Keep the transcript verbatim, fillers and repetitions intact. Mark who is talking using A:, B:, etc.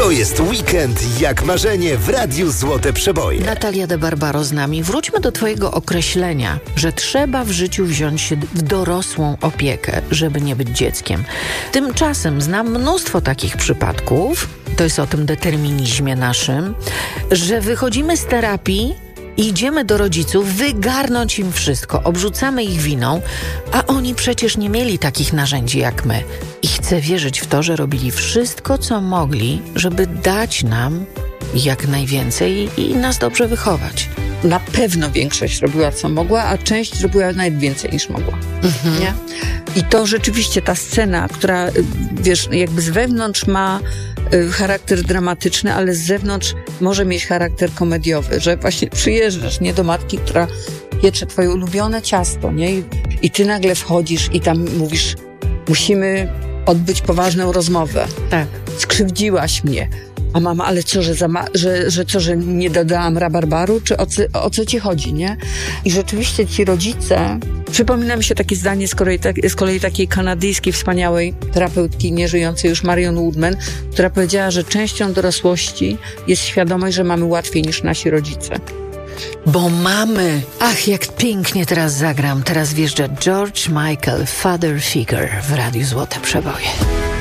A: To jest weekend jak marzenie w Radiu Złote Przeboje.
B: Natalia de Barbaro z nami. Wróćmy do twojego określenia, że trzeba w życiu wziąć się w dorosłą opiekę, żeby nie być dzieckiem. Tymczasem znam mnóstwo takich przypadków, to jest o tym determinizmie naszym, że wychodzimy z terapii i idziemy do rodziców wygarnąć im wszystko, obrzucamy ich winą, a oni przecież nie mieli takich narzędzi jak my. I chcę wierzyć w to, że robili wszystko, co mogli, żeby dać nam jak najwięcej i nas dobrze wychować.
C: Na pewno większość robiła, co mogła, a część robiła nawet więcej niż mogła.
B: Mhm.
C: Nie? I to rzeczywiście ta scena, która, wiesz, jakby z wewnątrz ma y, charakter dramatyczny, ale z zewnątrz może mieć charakter komediowy, że właśnie przyjeżdżasz, nie, do matki, która piecze twoje ulubione ciasto, nie? I, i ty nagle wchodzisz i tam mówisz, musimy odbyć poważną rozmowę.
B: Tak.
C: Skrzywdziłaś mnie. A mama, ale co, że, za ma- że, że co, że nie dodałam rabarbaru? Czy o co, o co ci chodzi, nie? I rzeczywiście ci rodzice... Przypomina mi się takie zdanie z kolei, tak, z kolei takiej kanadyjskiej, wspaniałej terapeutki, nieżyjącej już Marion Woodman, która powiedziała, że częścią dorosłości jest świadomość, że mamy łatwiej niż nasi rodzice.
B: Bo mamy... Ach, jak pięknie teraz zagram. Teraz wjeżdża George Michael, Father Figure w Radiu Złote Przeboje.